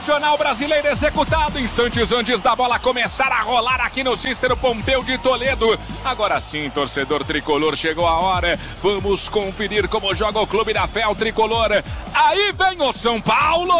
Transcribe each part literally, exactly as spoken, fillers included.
Nacional brasileiro executado instantes antes da bola começar a rolar aqui no Cícero Pompeu de Toledo. Agora sim, torcedor tricolor, chegou a hora. Vamos conferir como joga o Clube da Fé, o tricolor. Aí vem o São Paulo!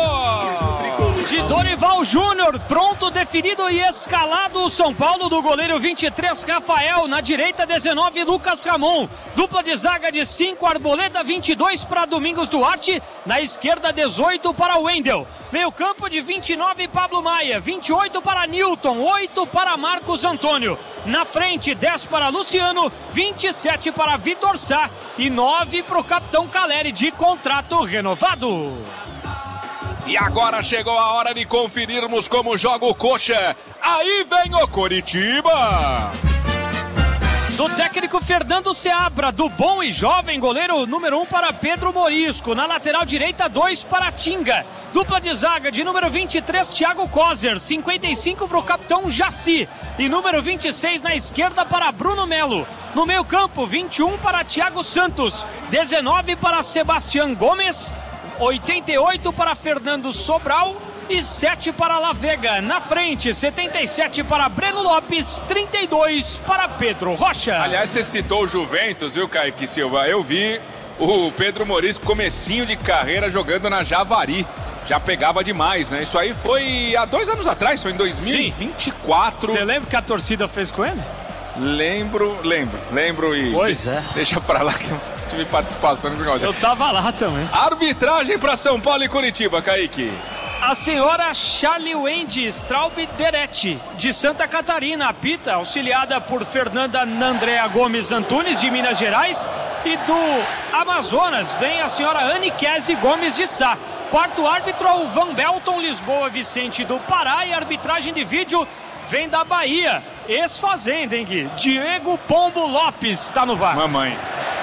De Dorival Júnior, pronto, definido e escalado o São Paulo do goleiro vinte e três, Rafael. Na direita, dezenove, Lucas Ramon. Dupla de zaga de cinco, Arboleda, vinte e dois para Domingos Duarte. Na esquerda, dezoito para Wendel. Meio campo de vinte e nove, Pablo Maia. vinte e oito para Newton, oito para Marcos Antônio. Na frente, dez para Luciano, vinte e sete para Vitor Sá e nove para o capitão Caleri, de contrato renovado. E agora chegou a hora de conferirmos como joga o Coxa. Aí vem o Coritiba! Do técnico Fernando Seabra, do bom e jovem goleiro número um para Pedro Morisco. Na lateral direita, dois para Tinga. Dupla de zaga de número vinte e três, Thiago Kozer. cinquenta e cinco para o capitão Jaci. E número vinte e seis na esquerda para Bruno Melo. No meio campo, vinte e um para Thiago Santos. dezenove para Sebastião Gomes. oitenta e oito para Fernando Sobral e sete para La Vega. Na frente, setenta e sete para Breno Lopes, trinta e dois para Pedro Rocha. Aliás, você citou o Juventus, viu, Kaique Silva? Eu vi o Pedro Morisco, comecinho de carreira, jogando na Javari. Já pegava demais, né? Isso aí foi há dois anos atrás, foi em dois mil e vinte e quatro. Você lembra que a torcida fez com ele? Lembro, lembro, lembro e... Pois é. Deixa pra lá que eu tive participação nesse negócio. Eu tava lá também. Arbitragem pra São Paulo e Curitiba, Kaique. A senhora Charlie Wendy Straub Deretti, de Santa Catarina, apita, auxiliada por Fernanda Nandrea Gomes Antunes, de Minas Gerais, e do Amazonas vem a senhora Anne Kese Gomes de Sá. Quarto árbitro é o Van Belton Lisboa Vicente do Pará, e a arbitragem de vídeo vem da Bahia, ex-fazenda, hein, Gui? Diego Pombo Lopes está no V A R. Mamãe,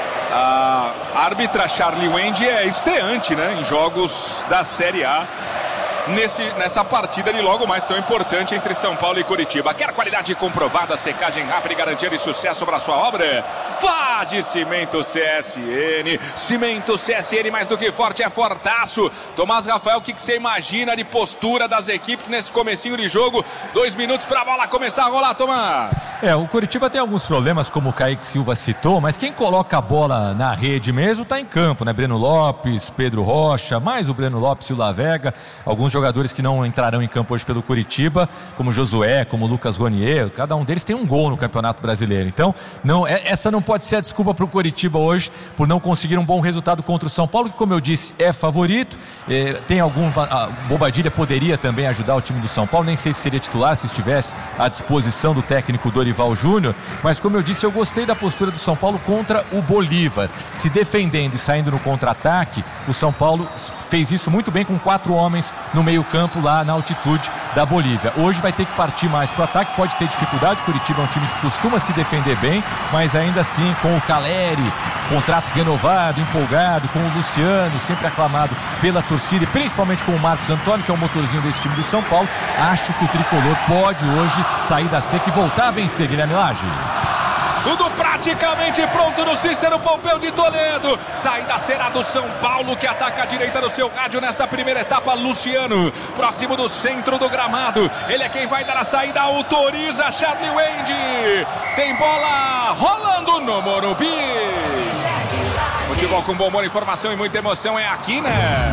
a árbitra Charlie Wendy é estreante, né, em jogos da Série A. Nesse, nessa partida de logo mais tão importante entre São Paulo e Curitiba. Quer qualidade comprovada, secagem rápida e garantia de sucesso para sua obra? Vá de Cimento C S N. Cimento C S N, mais do que forte, é fortaço. Tomás Rafael, o que, que você imagina de postura das equipes nesse comecinho de jogo? Dois minutos para a bola começar a rolar, Tomás. É, o Curitiba tem alguns problemas, como o Kaique Silva citou, mas quem coloca a bola na rede mesmo está em campo, né? Breno Lopes, Pedro Rocha, mais o Breno Lopes e o La Vega, alguns jogadores que não entrarão em campo hoje pelo Curitiba, como Josué, como Lucas Ronier, cada um deles tem um gol no Campeonato Brasileiro. Então, não, essa não pode ser a desculpa para o Curitiba hoje por não conseguir um bom resultado contra o São Paulo, que, como eu disse, é favorito. É, tem algum... A Bobadilha poderia também ajudar o time do São Paulo, nem sei se seria titular se estivesse à disposição do técnico Dorival Júnior, mas, como eu disse, eu gostei da postura do São Paulo contra o Bolívar, se defendendo e saindo no contra-ataque. O São Paulo fez isso muito bem com quatro homens no meio campo lá na altitude da Bolívia. Hoje vai ter que partir mais para o ataque, pode ter dificuldade. Curitiba é um time que costuma se defender bem, mas ainda assim com o Caleri, contrato renovado, empolgado, com o Luciano, sempre aclamado pela torcida, e principalmente com o Marcos Antônio, que é o motorzinho desse time do São Paulo. Acho que o tricolor pode hoje sair da seca e voltar a vencer, Guilherme Lage. Tudo praticamente pronto no Cícero Pompeu de Toledo. Saída será do São Paulo, que ataca a direita do seu rádio nesta primeira etapa. Luciano, próximo do centro do gramado. Ele é quem vai dar a saída, autoriza Charlie Wendy. Tem bola rolando no Morumbi. Futebol com bom humor, informação e muita emoção é aqui, né?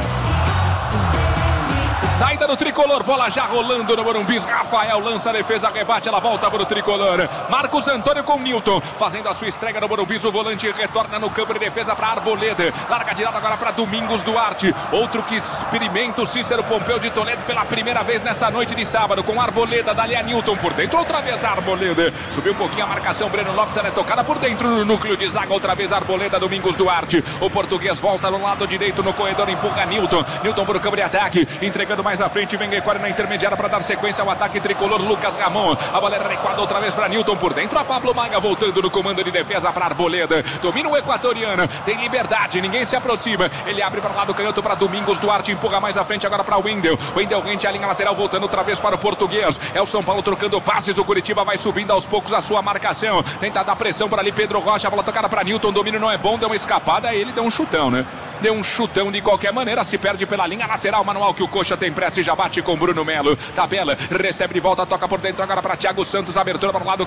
Saída do tricolor, bola já rolando no Morumbi. Rafael lança a defesa, rebate, ela volta para o tricolor. Marcos Antônio com Newton, fazendo a sua estreia no Morumbi. O volante retorna no campo de defesa para Arboleda. Larga de lado agora para Domingos Duarte. Outro que experimenta o Cícero Pompeu de Toledo pela primeira vez nessa noite de sábado. Com Arboleda, dali a Newton por dentro. Outra vez Arboleda. Subiu um pouquinho a marcação. Breno Lopes, ela é tocada por dentro no núcleo de zaga. Outra vez Arboleda, Domingos Duarte. O português volta no lado direito no corredor. Empurra Newton. Newton para o campo de ataque. Entregando mais à frente, vem Guequara na intermediária para dar sequência ao ataque tricolor. Lucas Ramon, a bola é recuada outra vez para Newton por dentro. A Pablo Maia voltando no comando de defesa para Arboleda. Domina o equatoriano, tem liberdade, ninguém se aproxima. Ele abre para o lado canhoto para Domingos Duarte, empurra mais à frente agora para Wendel. Wendel rente a linha lateral, voltando outra vez para o português. É o São Paulo trocando passes. O Curitiba vai subindo aos poucos a sua marcação. Tenta dar pressão por ali Pedro Rocha, a bola tocada para Newton. Domínio não é bom, deu uma escapada. Ele deu um chutão, né? deu um chutão de qualquer maneira, se perde pela linha lateral, manual que o Coxa tem pressa e já bate com Bruno Melo. Tabela, recebe de volta, toca por dentro agora para Thiago Santos, abertura para o lado